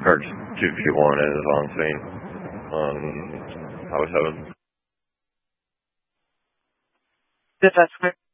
Card 251 is on scene on Highway 7. That's